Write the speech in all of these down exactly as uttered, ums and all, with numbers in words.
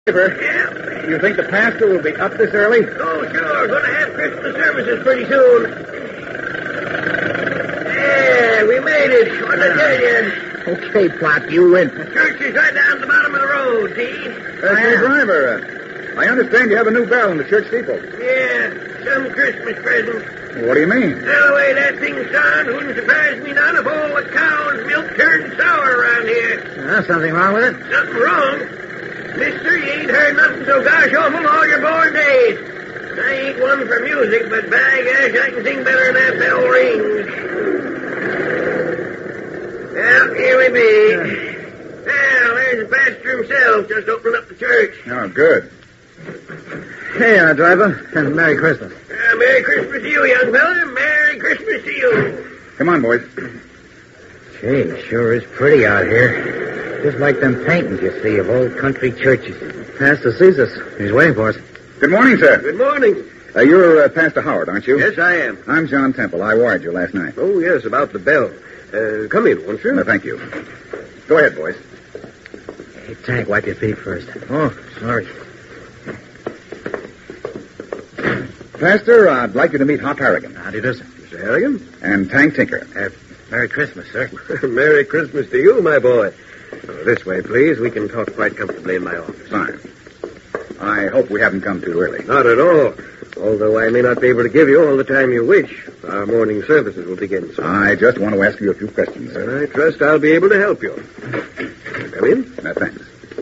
Yeah. You think the pastor will be up this early? Oh, sure. Going to have Christmas services pretty soon. Yeah, we made it. What did I tell you? Okay, Plot, you win. The church is right down the bottom of the road, see? Uh, hey, driver, uh, I understand you have a new bell in the church steeple. Yeah, some Christmas present. What do you mean? Well, the way that thing sounds wouldn't surprise me none if all the cow's milk turned sour around here. Uh, something wrong with it? Nothing wrong. Mister, you ain't heard nothing so gosh awful all your born days. I ain't one for music, but by gosh, I can sing better than that bell rings. Well, here we be. Well, there's the pastor himself. Just opened up the church. Oh, good. Hey, uh, driver, and Merry Christmas. Uh, Merry Christmas to you, young fella. Merry Christmas to you. Come on, boys. Gee, sure is pretty out here. Just like them paintings you see of old country churches. Pastor sees us. He's waiting for us. Good morning, sir. Good morning. Uh, you're uh, Pastor Howard, aren't you? Yes, I am. I'm John Temple. I wired you last night. Oh, yes, about the bell. Uh, come in, won't you? Uh, thank you. Go ahead, boys. Hey, Tank, wipe your feet first. Oh, sorry. Pastor, I'd like you to meet Hop Harrigan. How do you do, sir? Mister Harrigan? And Tank Tinker. Uh, Merry Christmas, sir. Merry Christmas to you, my boy. Oh, this way, please. We can talk quite comfortably in my office. Fine. I hope we haven't come too early. Not at all. Although I may not be able to give you all the time you wish. Our morning services will begin soon. I just want to ask you a few questions, sir. I trust I'll be able to help you. Come in. Uh, thanks.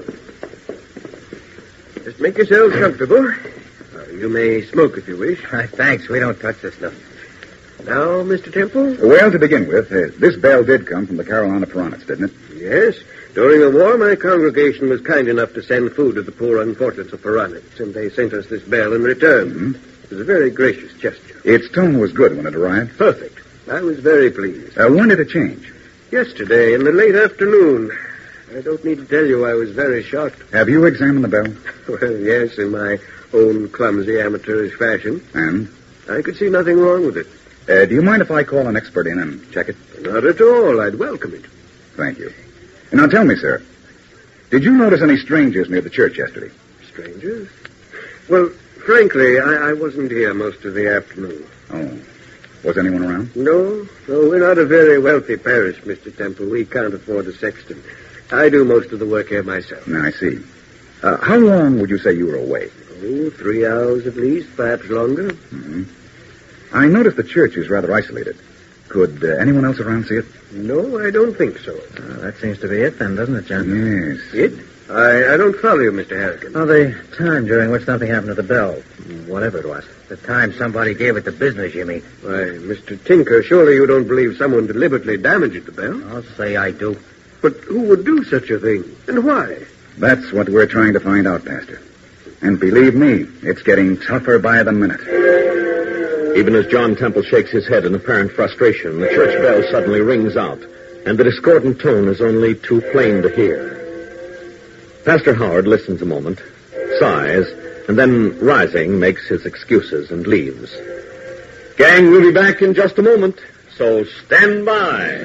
Just make yourselves comfortable. Uh, you may smoke if you wish. Uh, thanks, we don't touch this stuff. Now, Mister Temple? Well, to begin with, uh, this bell did come from the Carolina Piranhas, didn't it? Yes. During the war, my congregation was kind enough to send food to the poor unfortunates of Piranhas, and they sent us this bell in return. Mm-hmm. It was a very gracious gesture. Its tone was good when it arrived. Perfect. I was very pleased. Uh, when did it change? Yesterday, in the late afternoon. I don't need to tell you I was very shocked. Have you examined the bell? Well, yes, in my own clumsy amateurish fashion. And? I could see nothing wrong with it. Uh, do you mind if I call an expert in and check it? Not at all. I'd welcome it. Thank you. And now tell me, sir, did you notice any strangers near the church yesterday? Strangers? Well, frankly, I, I wasn't here most of the afternoon. Oh. Was anyone around? No, no, we're not a very wealthy parish, Mister Temple. We can't afford a sexton. I do most of the work here myself. I see. Uh, how long would you say you were away? Oh, three hours at least, perhaps longer. Mm-hmm. I noticed the church is rather isolated. Could uh, anyone else around see it? No, I don't think so. Uh, that seems to be it then, doesn't it, John? Yes. It? I, I don't follow you, Mister Harrigan. Oh, the time during which something happened to the bell. Whatever it was. The time somebody gave it to business, you mean? Why, Mister Tinker, surely you don't believe someone deliberately damaged the bell? I'll say I do. But who would do such a thing? And why? That's what we're trying to find out, Pastor. And believe me, it's getting tougher by the minute. Even as John Temple shakes his head in apparent frustration, the church bell suddenly rings out, and the discordant tone is only too plain to hear. Pastor Howard listens a moment, sighs, and then, rising, makes his excuses and leaves. Gang, we'll be back in just a moment, so stand by.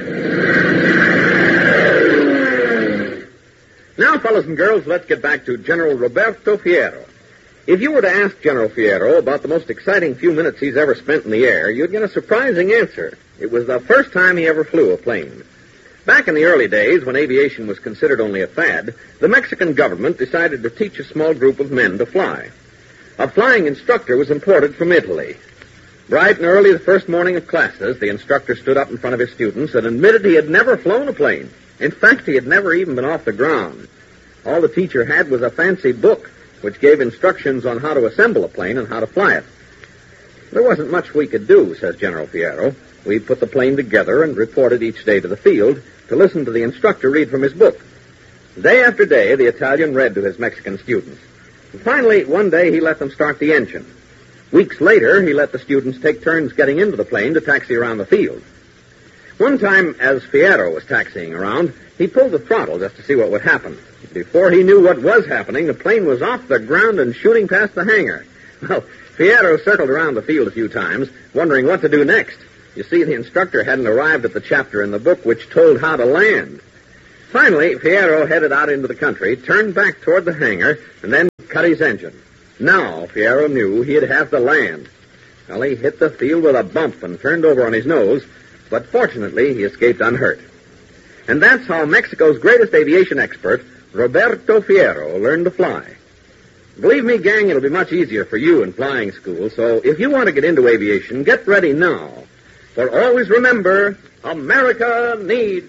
Now, fellas and girls, let's get back to General Roberto Fierro. If you were to ask General Fierro about the most exciting few minutes he's ever spent in the air, you'd get a surprising answer. It was the first time he ever flew a plane. Back in the early days, when aviation was considered only a fad, the Mexican government decided to teach a small group of men to fly. A flying instructor was imported from Italy. Bright and early the first morning of classes, the instructor stood up in front of his students and admitted he had never flown a plane. In fact, he had never even been off the ground. All the teacher had was a fancy book which gave instructions on how to assemble a plane and how to fly it. There wasn't much we could do, says General Fierro. We put the plane together and reported each day to the field to listen to the instructor read from his book. Day after day, the Italian read to his Mexican students. And finally, one day, he let them start the engine. Weeks later, he let the students take turns getting into the plane to taxi around the field. One time, as Fierro was taxiing around, he pulled the throttle just to see what would happen. Before he knew what was happening, the plane was off the ground and shooting past the hangar. Well, Fierro circled around the field a few times, wondering what to do next. You see, the instructor hadn't arrived at the chapter in the book which told how to land. Finally, Fierro headed out into the country, turned back toward the hangar, and then cut his engine. Now Fierro knew he'd have to land. Well, he hit the field with a bump and turned over on his nose, but fortunately he escaped unhurt. And that's how Mexico's greatest aviation expert, Roberto Fierro, learned to fly. Believe me, gang, it'll be much easier for you in flying school, so if you want to get into aviation, get ready now. For always remember, America needs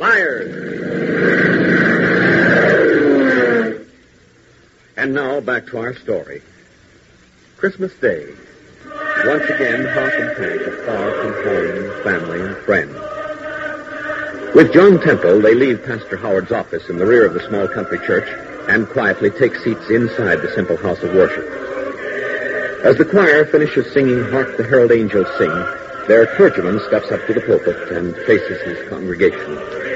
flyers. And now, back to our story. Christmas Day. Once again, Hawk and Hank are far from home, family, and friends. With John Temple, they leave Pastor Howard's office in the rear of the small country church and quietly take seats inside the simple house of worship. As the choir finishes singing Hark the Herald Angels Sing, their clergyman steps up to the pulpit and faces his congregation.